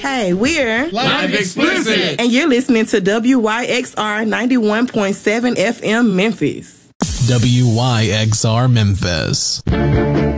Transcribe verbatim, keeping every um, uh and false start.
Hey, we're Live Explicit. And you're listening to W Y X R ninety-one point seven F M Memphis. W Y X R Memphis.